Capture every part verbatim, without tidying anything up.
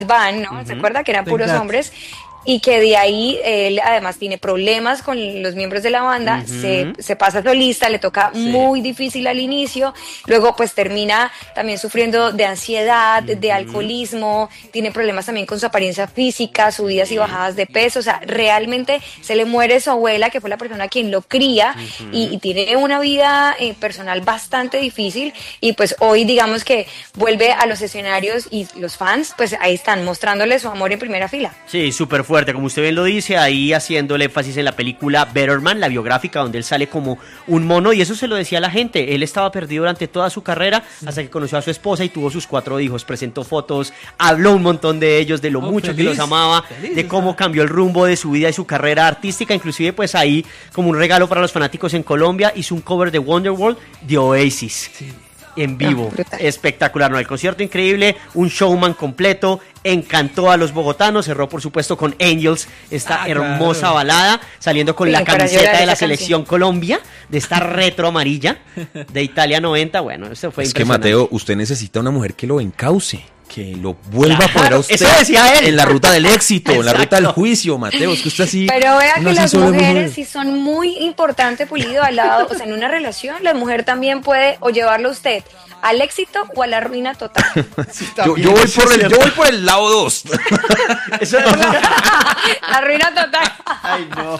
van, ¿no? Uh-huh. ¿Se acuerda? Que eran puros exacto. hombres. Y que de ahí él además tiene problemas con los miembros de la banda, uh-huh. se, se pasa solista, le toca sí. muy difícil al inicio, luego pues termina también sufriendo de ansiedad, uh-huh. de alcoholismo, tiene problemas también con su apariencia física, subidas y bajadas de peso, o sea, realmente se le muere su abuela, que fue la persona quien lo cría, uh-huh. y, y tiene una vida eh, personal bastante difícil, y pues hoy digamos que vuelve a los escenarios y los fans pues ahí están mostrándole su amor en primera fila. Sí, súper fuerte, como usted bien lo dice, ahí haciendo el énfasis en la película Better Man, la biográfica, donde él sale como un mono, y eso se lo decía a la gente, él estaba perdido durante toda su carrera, hasta que conoció a su esposa y tuvo sus cuatro hijos, presentó fotos, habló un montón de ellos, de lo oh, mucho feliz, que los amaba, feliz, de cómo cambió el rumbo de su vida y su carrera artística, inclusive pues ahí, como un regalo para los fanáticos en Colombia, hizo un cover de Wonderwall de Oasis. Sí. En vivo, oh, espectacular, ¿no? El concierto increíble, un showman completo, encantó a los bogotanos, cerró por supuesto con Angels, esta ah, hermosa claro. balada, saliendo con sí, la camiseta de la selección Colombia, de esta retro amarilla de Italia noventa, bueno, eso fue es impresionante. Que Mateo, usted necesita una mujer que lo encauce, que lo vuelva claro, a poner a usted eso decía él. En la ruta del éxito, en la ruta del juicio, Mateo, es que usted así... Pero vea que las mujeres sí son muy importantes, Pulido, al lado, o sea, en una relación, la mujer también puede o llevarlo a usted al éxito o a la ruina total. Sí, yo, yo, voy por el, yo voy por el lado dos. Eso es la, la ruina total. Ay, no.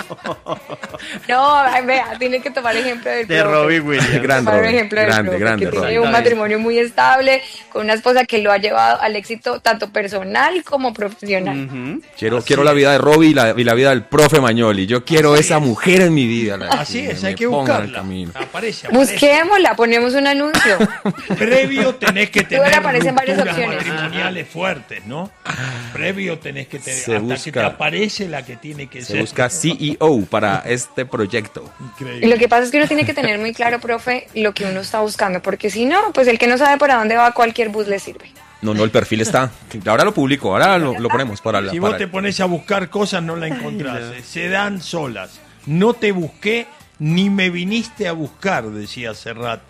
No, ay, vea, tiene que tomar ejemplo del de Robbie Williams. Grande, Robbie, ejemplo grande, del grande, que Robbie. tiene un matrimonio muy estable, con una esposa que lo ha llevado al éxito tanto personal como profesional. Uh-huh. Quiero, quiero la vida de Robbie y la, y la vida del profe Magnoli. Yo quiero Así esa es. mujer en mi vida. La, Así que es, me hay que buscarla. Aparece, aparece. Busquémosla, ponemos un anuncio. Previo tenés que tener aparecen varias rupturas opciones matrimoniales fuertes, ¿no? Previo tenés que tener, se hasta busca, que te aparece la que tiene que se ser. Se busca C E O para este proyecto. Increíble. Lo que pasa es que uno tiene que tener muy claro, profe, lo que uno está buscando, porque si no, pues el que no sabe para dónde va, cualquier bus le sirve. No, no, el perfil está. Ahora lo publico, ahora lo, lo ponemos para la. Si para vos te pones a buscar cosas, no la encontrás. Se dan solas. No te busqué ni me viniste a buscar, decía Serrat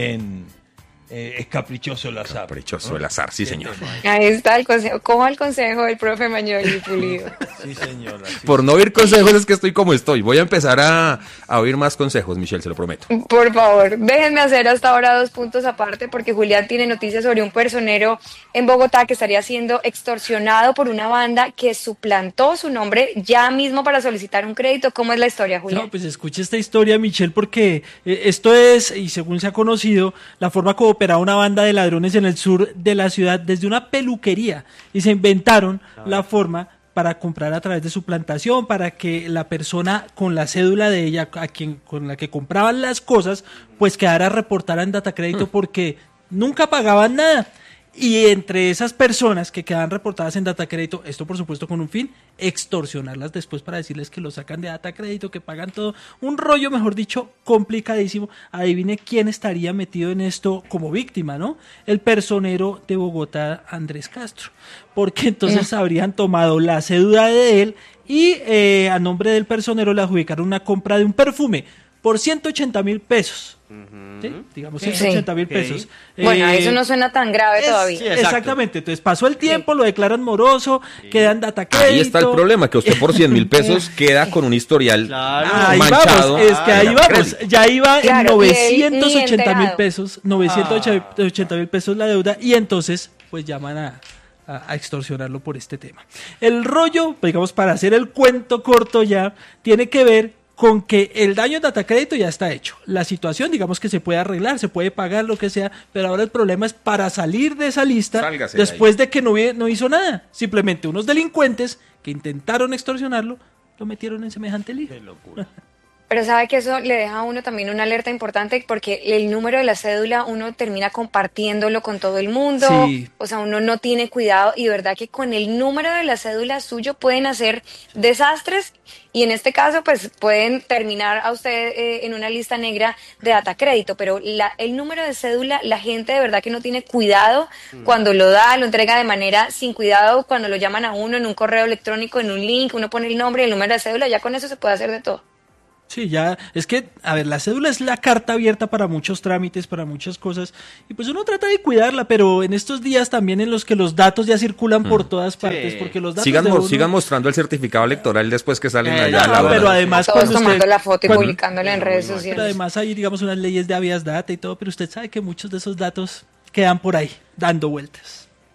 en eh, Es caprichoso el azar. Caprichoso ¿no? el azar, sí, señor. Ahí está el consejo. Coja el consejo del profe Magnoli Pulido. Sí, señora. Sí. Por no oír consejos es que estoy como estoy. Voy a empezar a, a oír más consejos, Michelle, se lo prometo. Por favor, déjenme hacer hasta ahora dos puntos aparte, porque Julián tiene noticias sobre un personero en Bogotá que estaría siendo extorsionado por una banda que suplantó su nombre ya mismo para solicitar un crédito. ¿Cómo es la historia, Julián? No, pues escuche esta historia, Michelle, porque eh, esto es, y según se ha conocido, la forma como operaba una banda de ladrones en el sur de la ciudad desde una peluquería, y se inventaron la forma para comprar a través de suplantación, para que la persona con la cédula de ella, a quien con la que compraban las cosas, pues quedara reportada en Datacrédito, porque nunca pagaban nada. Y entre esas personas que quedan reportadas en Datacrédito, esto por supuesto con un fin, extorsionarlas después para decirles que lo sacan de Datacrédito, que pagan todo, un rollo, mejor dicho, complicadísimo. Adivine quién estaría metido en esto como víctima, ¿no? El personero de Bogotá, Andrés Castro, porque entonces habrían tomado la cédula de él y eh, a nombre del personero le adjudicaron una compra de un perfume por ciento ochenta mil pesos. Uh-huh. ¿Sí? Digamos ciento ochenta mil pesos. Okay. Bueno, eh, eso no suena tan grave es, todavía. Sí, exactamente. Entonces pasó el tiempo, sí. Lo declaran moroso, sí. Quedan Datacrédito. Ahí está el problema, que usted por cien mil pesos queda con un historial claro. Ahí manchado. Vamos, es que ahí ah, vamos. Ya iba claro, en novecientos ochenta mil pesos, novecientos ochenta mil pesos la deuda, y entonces pues llaman a a extorsionarlo por este tema. El rollo, digamos, para hacer el cuento corto ya, tiene que ver con que el daño en Datacrédito ya está hecho. La situación, digamos que se puede arreglar, se puede pagar, lo que sea, pero ahora el problema es para salir de esa lista. Sálgase después de, de que no, no hizo nada. Simplemente unos delincuentes que intentaron extorsionarlo, lo metieron en semejante lío. Qué locura. Pero sabe que eso le deja a uno también una alerta importante, porque el número de la cédula uno termina compartiéndolo con todo el mundo, sí. O sea, uno no tiene cuidado, y de verdad que con el número de la cédula suyo pueden hacer desastres, y en este caso pues pueden terminar a usted eh, en una lista negra de Datacrédito, pero la, el número de cédula, la gente de verdad que no tiene cuidado mm. cuando lo da, lo entrega de manera sin cuidado, cuando lo llaman a uno en un correo electrónico, en un link, uno pone el nombre y el número de cédula, ya con eso se puede hacer de todo. Sí, ya, es que, a ver, la cédula es la carta abierta para muchos trámites, para muchas cosas, y pues uno trata de cuidarla, pero en estos días también en los que los datos ya circulan mm. por todas partes, sí. porque los datos sigan, de uno... sigan mostrando el certificado electoral después que salen eh, allá. No, a la pero además todos cuando tomando usted, la foto y cuando, publicándola en redes sociales. Pero además hay, digamos, unas leyes de habeas data y todo, pero usted sabe que muchos de esos datos quedan por ahí, dando vueltas.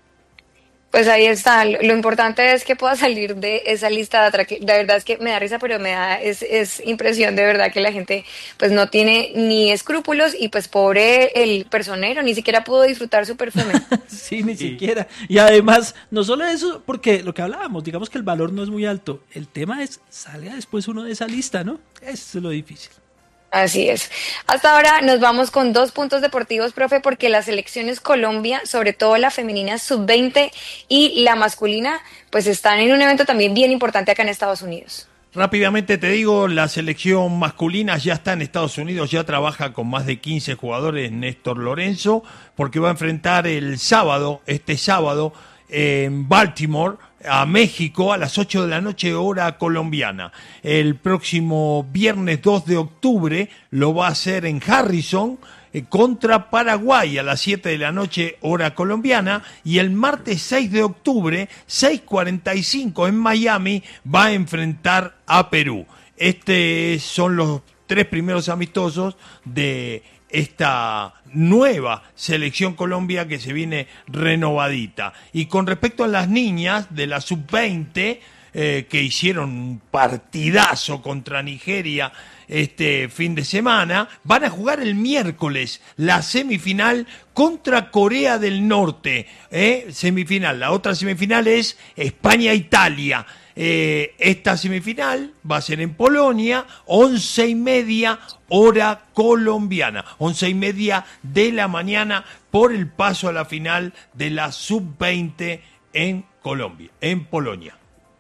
Pues ahí está, lo importante es que pueda salir de esa lista de atractivos. De verdad es que me da risa, pero me da es, es impresión de verdad que la gente pues no tiene ni escrúpulos y pues pobre el personero, ni siquiera pudo disfrutar su perfume. Sí, ni sí. siquiera. Y además, no solo eso, porque lo que hablábamos, digamos que el valor no es muy alto, el tema es, salga después uno de esa lista, ¿no? Eso es lo difícil. Así es. Hasta ahora nos vamos con dos puntos deportivos, profe, porque las selecciones Colombia, sobre todo la femenina sub veinte y la masculina, pues están en un evento también bien importante acá en Estados Unidos. Rápidamente te digo, la selección masculina ya está en Estados Unidos, ya trabaja con más de quince jugadores Néstor Lorenzo, porque va a enfrentar el sábado, este sábado, en Baltimore, a México a las ocho de la noche hora colombiana. El próximo viernes dos de octubre lo va a hacer en Harrison eh, contra Paraguay a las siete de la noche hora colombiana, y el martes seis de octubre, seis cuarenta y cinco en Miami, va a enfrentar a Perú. Estos son los tres primeros amistosos de esta nueva selección Colombia que se viene renovadita. Y con respecto a las niñas de la sub veinte, eh, que hicieron un partidazo contra Nigeria este fin de semana, van a jugar el miércoles la semifinal contra Corea del Norte. ¿eh? Semifinal. La otra semifinal es España-Italia. Eh, esta semifinal va a ser en Polonia, once y media hora colombiana, once y media de la mañana, por el paso a la final de la sub veinte en Colombia, en Polonia.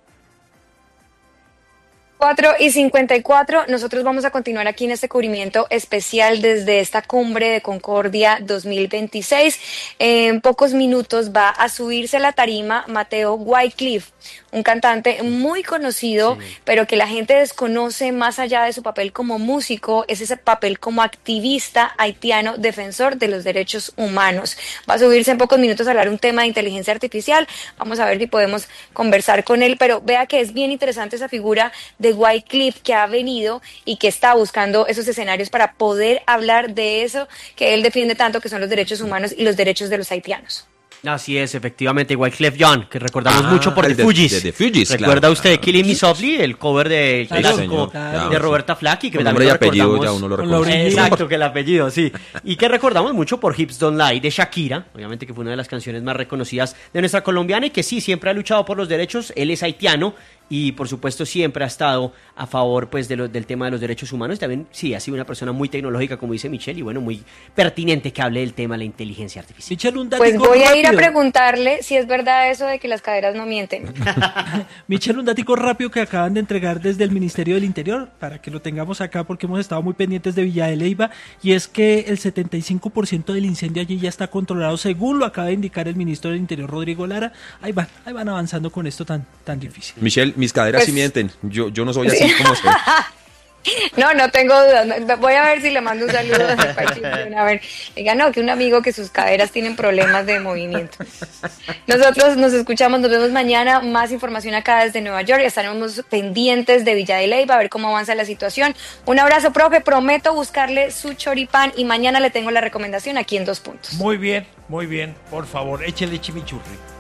cuatro y cincuenta y cuatro, nosotros vamos a continuar aquí en este cubrimiento especial desde esta cumbre de Concordia dos mil veintiséis. En pocos minutos va a subirse a la tarima Mateo Wycliffe, un cantante muy conocido, sí. pero que la gente desconoce más allá de su papel como músico, es ese papel como activista haitiano, defensor de los derechos humanos. Va a subirse en pocos minutos a hablar un tema de inteligencia artificial, vamos a ver si podemos conversar con él, pero vea que es bien interesante esa figura de Wycliffe que ha venido y que está buscando esos escenarios para poder hablar de eso que él defiende tanto, que son los derechos humanos y los derechos de los haitianos. Así es, efectivamente, Wyclef Jean, que recordamos ah, mucho por The Fugees. De, de Fugees, ¿Recuerda claro, usted claro. Killing Me Softly, el cover del sí, clásico claro, de Roberta sí. Flack? Y que el también nombre y apellido recordamos, ya uno lo reconoce. Exacto, que el apellido, sí. Y que recordamos mucho por Hips Don't Lie de Shakira, obviamente que fue una de las canciones más reconocidas de nuestra colombiana y que sí, siempre ha luchado por los derechos. Él es haitiano y por supuesto siempre ha estado a favor pues de lo, del tema de los derechos humanos. También sí, ha sido una persona muy tecnológica, como dice Michelle, y bueno, muy pertinente que hable del tema de la inteligencia artificial. Michelle, un pues voy rápido. a ir a preguntarle si es verdad eso de que las caderas no mienten. Michelle, un datico rápido que acaban de entregar desde el Ministerio del Interior, para que lo tengamos acá porque hemos estado muy pendientes de Villa de Leyva, y es que el setenta y cinco por ciento del incendio allí ya está controlado, según lo acaba de indicar el Ministro del Interior, Rodrigo Lara. Ahí van, ahí van avanzando con esto tan, tan difícil. Michelle, mis caderas pues, sí mienten, yo, yo no soy así como usted. No, no tengo dudas. Voy a ver si le mando un saludo a Pachín. A ver, diga, no, que un amigo que sus caderas tienen problemas de movimiento. Nosotros nos escuchamos, nos vemos mañana. Más información acá desde Nueva York. Estaremos pendientes de Villa de Leyva a ver cómo avanza la situación. Un abrazo, profe. Prometo buscarle su choripán y mañana le tengo la recomendación aquí en Dos Puntos. Muy bien, muy bien. Por favor, échele chimichurri.